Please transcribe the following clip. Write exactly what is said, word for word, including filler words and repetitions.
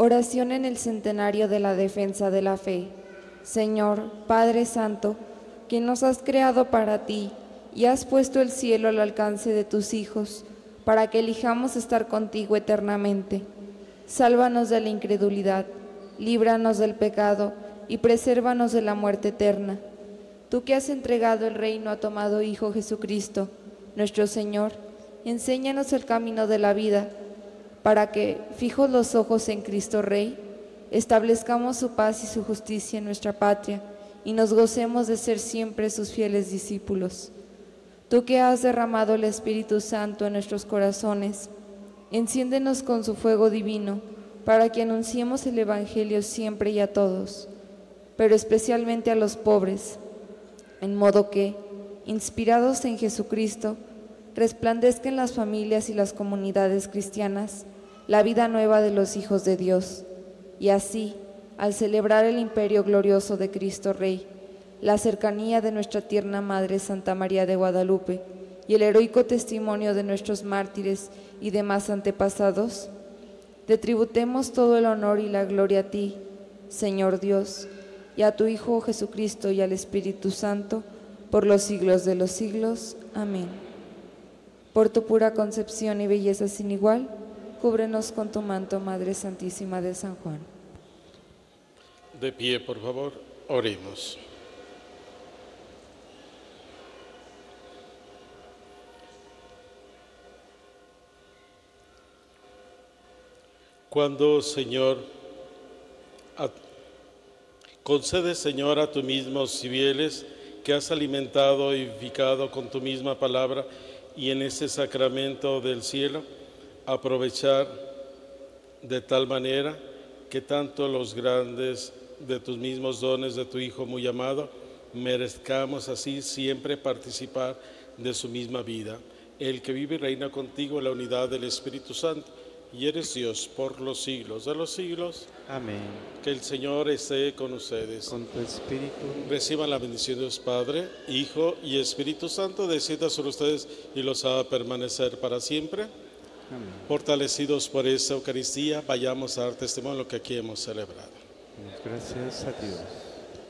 Oración en el centenario de la defensa de la fe. Señor, Padre Santo, que nos has creado para ti y has puesto el cielo al alcance de tus hijos, para que elijamos estar contigo eternamente. Sálvanos de la incredulidad, líbranos del pecado y presérvanos de la muerte eterna. Tú que has entregado el reino a tu amado Hijo Jesucristo, nuestro Señor, enséñanos el camino de la vida, para que, fijos los ojos en Cristo Rey, establezcamos su paz y su justicia en nuestra patria y nos gocemos de ser siempre sus fieles discípulos. Tú que has derramado el Espíritu Santo en nuestros corazones, enciéndenos con su fuego divino para que anunciemos el Evangelio siempre y a todos, pero especialmente a los pobres, en modo que, inspirados en Jesucristo, resplandezca en las familias y las comunidades cristianas la vida nueva de los hijos de Dios, y así, al celebrar el imperio glorioso de Cristo Rey, la cercanía de nuestra tierna Madre Santa María de Guadalupe y el heroico testimonio de nuestros mártires y demás antepasados, te tributemos todo el honor y la gloria a ti, Señor Dios, y a tu Hijo Jesucristo y al Espíritu Santo, por los siglos de los siglos. Amén. Por tu pura concepción y belleza sin igual, cúbrenos con tu manto, Madre Santísima de San Juan. De pie, por favor, oremos. Cuando, Señor, a, concede, Señor, a tus mismos fieles que has alimentado y vivificado con tu misma palabra y en ese sacramento del cielo, aprovechar de tal manera que tanto los grandes de tus mismos dones de tu Hijo muy amado, merezcamos así siempre participar de su misma vida. El que vive y reina contigo en la unidad del Espíritu Santo, y eres Dios por los siglos de los siglos. Amén. Que el Señor esté con ustedes. Con tu espíritu. Reciban la bendición de Dios Padre, Hijo y Espíritu Santo, descienda sobre ustedes y los haga permanecer para siempre. Amén. Fortalecidos por esta Eucaristía, vayamos a dar testimonio de lo que aquí hemos celebrado. Gracias a Dios.